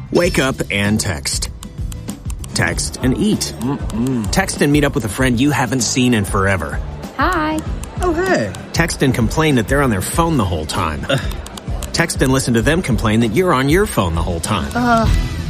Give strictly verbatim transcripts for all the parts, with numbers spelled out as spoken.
Wake up and text. Text and eat. Mm-mm. Text and meet up with a friend you haven't seen in forever. Hi. Oh, hey. Text and complain that they're on their phone the whole time. Uh. Text and listen to them complain that you're on your phone the whole time. Uh.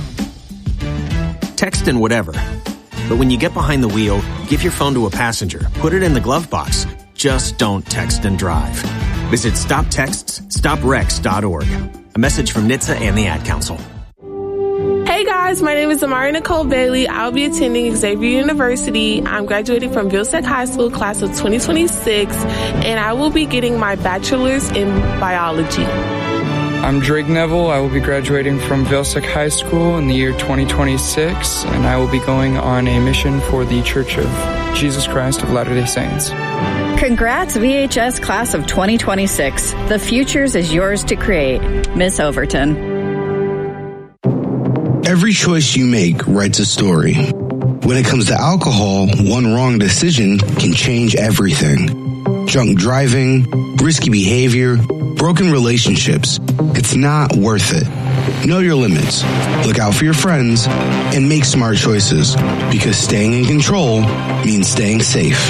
Text and whatever. But when you get behind the wheel, give your phone to a passenger. Put it in the glove box. Just don't text and drive. Visit stop texts stop wrecks dot org. A message from N H T S A and the Ad Council. Hey guys, my name is Amari Nicole Bailey. I'll be attending Xavier University. I'm graduating from Vilseck High School, class of twenty twenty-six, and I will be getting my bachelor's in biology. I'm Drake Neville. I will be graduating from Vilseck High School in the year twenty twenty-six, and I will be going on a mission for the Church of Jesus Christ of Latter-day Saints. Congrats, V H S class of twenty twenty-six. The futures is yours to create. Miss Overton. Every choice you make writes a story. When it comes to alcohol, one wrong decision can change everything. Drunk driving, risky behavior, broken relationships. It's not worth it. Know your limits, look out for your friends, and make smart choices, because staying in control means staying safe.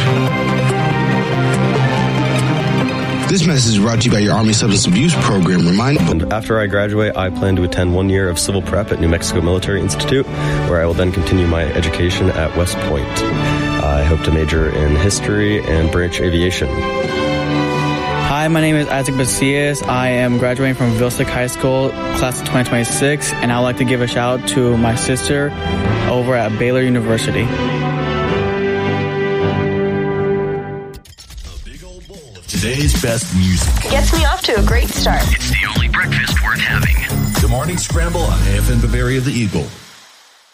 This message is brought to you by your Army Substance Abuse Program. Remind- and after I graduate, I plan to attend one year of civil prep at New Mexico Military Institute, where I will then continue my education at West Point. I hope to major in history and branch aviation. Hi, my name is Isaac Bacias. I am graduating from Vilseck High School, class of twenty twenty-six, and I would like to give a shout out to my sister over at Baylor University. Today's best music gets me off to a great start. It's the only breakfast worth having. The Morning Scramble on A F M Bavaria, the Eagle.